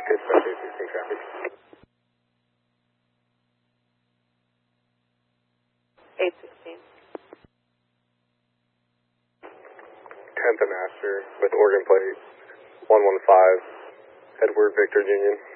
Dispatch 816 traffic. 816. 10th and Master with Oregon plate 115, Edward Victor Union.